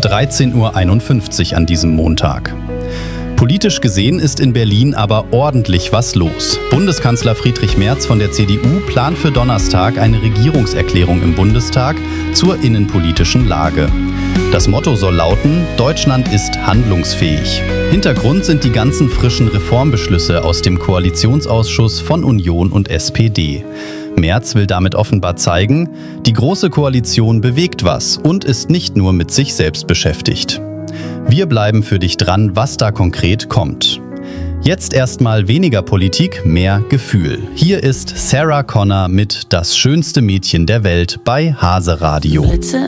13:51 Uhr an diesem Montag. Politisch gesehen ist in Berlin aber ordentlich was los. Bundeskanzler Friedrich Merz von der CDU plant für Donnerstag eine Regierungserklärung im Bundestag zur innenpolitischen Lage. Das Motto soll lauten: Deutschland ist handlungsfähig. Hintergrund sind die ganzen frischen Reformbeschlüsse aus dem Koalitionsausschuss von Union und SPD. Merz will damit offenbar zeigen, die Große Koalition bewegt was und ist nicht nur mit sich selbst beschäftigt. Wir bleiben für dich dran, was da konkret kommt. Jetzt erstmal weniger Politik, mehr Gefühl. Hier ist Sarah Connor mit Das schönste Mädchen der Welt bei Hase Radio. Blitze